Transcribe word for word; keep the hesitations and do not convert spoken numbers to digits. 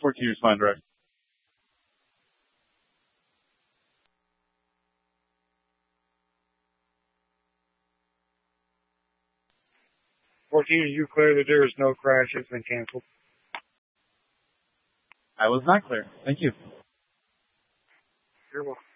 fourteen is fine, direct. fourteen, you clear that there is no crash. It's been canceled. I was not clear. Thank you. You're welcome.